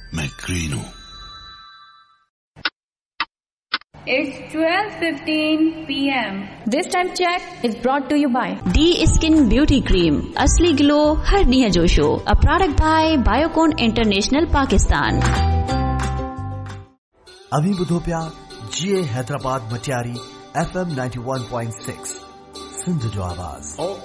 मैं ग्रीन हूँ। It's 12:15 p.m. This time check is brought to you by D Skin Beauty Cream. असली glow हर ॾींहुं जो show. A product by Biocon International Pakistan. अभी ॿुधो पिया GA हैदराबाद मटियारी FM 91.6 सिंध जो आवाज़।